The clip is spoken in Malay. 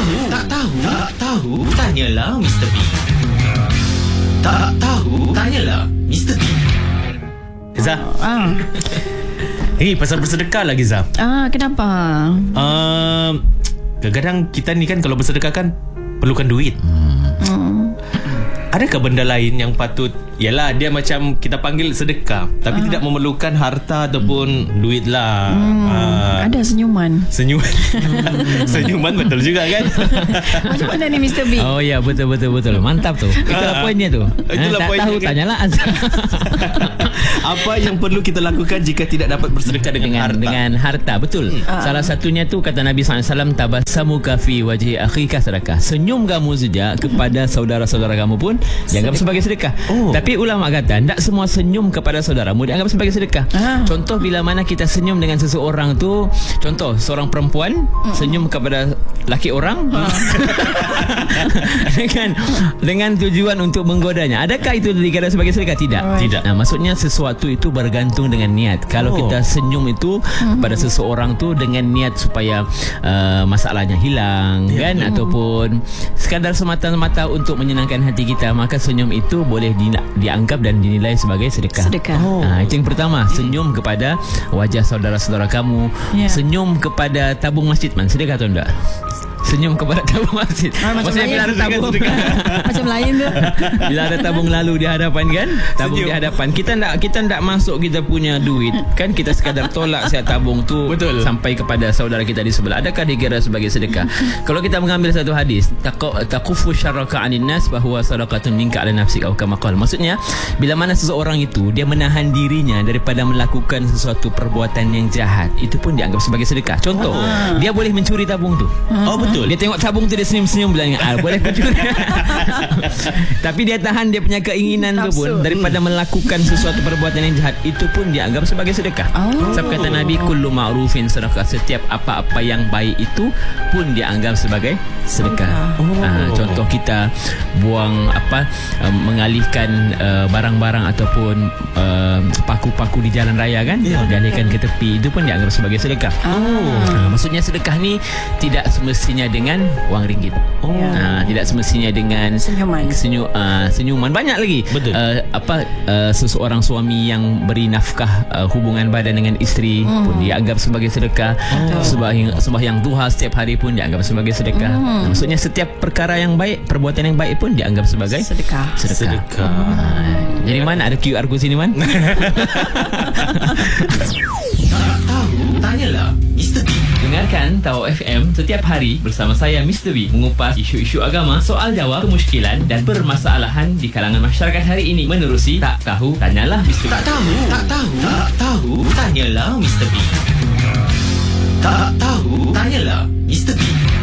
Tak tahu, tanyalah Mr. P. Tak tahu, tanyalah Mr. P. Zah. Pasal bersedekah lagi, Zah. Kenapa? Kadang-kadang kita ni kan kalau bersedekah kan perlukan duit. Adakah benda lain yang patut, yalah dia macam kita panggil sedekah, tapi tidak memerlukan harta ataupun duit lah. Ada senyuman. Senyuman betul juga kan. Macam mana ni Mr. B? Oh ya, betul. Mantap tu. Itulah poinnya tu. Itulah tak poinnya tahu, kan? tanyalah. Apa yang perlu kita lakukan jika tidak dapat bersedekah dengan harta? Dengan harta, betul. Salah satunya tu kata Nabi SAW, tabassamuka fi wajhi akhika sedekah. Senyum kamu saja kepada saudara-saudara kamu pun dianggap sebagai sedekah. Tapi ulama kata tak semua senyum kepada saudaramu dianggap sebagai sedekah. Contoh bila mana kita senyum dengan seseorang tu, contoh seorang perempuan senyum kepada laki orang dengan tujuan untuk menggodanya, adakah itu dikira sebagai sedekah? Tidak. Nah, maksudnya sesuatu itu bergantung dengan niat. Kalau kita senyum itu pada seseorang tu dengan niat supaya masalahnya hilang kan, ataupun sekadar semata-mata untuk menyenangkan hati kita, maka senyum itu boleh dianggap dan dinilai sebagai sedekah. Itu yang pertama, senyum kepada wajah saudara-saudara kamu. Senyum kepada tabung masjid, sedekah atau enggak? Senyum kepada tabung masjid. Maksudnya bila ada tabung Macam lain tu. bila ada tabung lalu di hadapan kan, tabung di hadapan, kita tak masuk kita punya duit kan, kita sekadar tolak siap tabung tu. Betul. Sampai kepada saudara kita di sebelah, adakah dikira sebagai sedekah? Kalau kita mengambil satu hadis, taqufu syarraka 'anil nas bahwa sadaqatun minka 'ala nafsika, atau kama qala. Maksudnya bila mana seseorang itu dia menahan dirinya daripada melakukan sesuatu perbuatan yang jahat, itu pun dianggap sebagai sedekah. Contoh, dia boleh mencuri tabung tu. Betul. Dia tengok tabung tu, dia senyum-senyum bilang, boleh mencuri. Tapi dia tahan dia punya keinginan tu pun daripada melakukan sesuatu perbuatan yang jahat, itu pun dianggap sebagai sedekah. Sebab kata Nabi, kullu ma'rufin sedekah, setiap apa-apa yang baik itu pun dianggap sebagai sedekah. Contoh kita buang mengalihkan barang-barang ataupun paku-paku di jalan raya kan, dialihkan ke tepi, itu pun dianggap sebagai sedekah. Maksudnya sedekah ni tidak semestinya dengan wang ringgit. Tidak semestinya dengan senyuman. Banyak lagi. Betul. Seseorang suami yang beri nafkah hubungan badan dengan isteri pun dianggap sebagai sedekah. Sembahyang duha setiap hari pun dianggap sebagai sedekah. Maksudnya setiap perkara yang baik, perbuatan yang baik pun dianggap sebagai sedekah. Jadi mana ada QR code sini, Man? Tak tahu, tanyalah Mr. P. Dengarkan Tawau FM setiap hari bersama saya Mr. B, mengupas isu-isu agama, soal jawab, kemusykilan dan permasalahan di kalangan masyarakat hari ini menerusi Tak Tahu Tanyalah Mr. B. Tak tahu, tanyalah Mr. P. Tak tahu, tanyalah Mr. P.